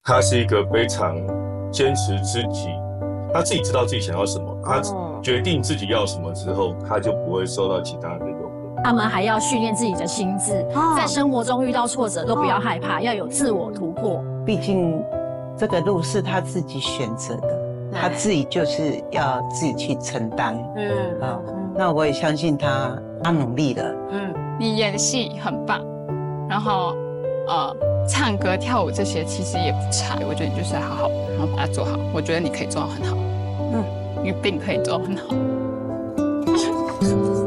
他是一个非常坚持自己，他自己知道自己想要什么，他决定自己要什么之后，他就不会受到其他人的诱惑。 他们还要训练自己的心智，在生活中遇到挫折都不要害怕，要有自我突破。 毕竟这个路是他自己选择的，他自己就是要自己去承担。那我也相信他努力了。 你演戏很棒，然后唱歌跳舞这些其实也不差，我觉得你就是要好好然后把它做好，我觉得你可以做到很好，你一定可以做到很好。